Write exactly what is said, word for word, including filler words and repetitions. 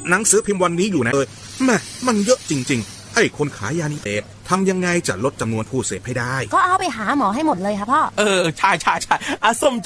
หนังสือพิมพ์วันนี้อยู่นะเอ้ยแม่มันเยอะจริงๆไอ้คนขายยานิเทศทำยังไงจะลดจำนวนผู้เสพให้ได้ก็เอาไปหาหมอให้หมดเลยค่ะพ่อเออใช่ใช่ใช่อาส้ม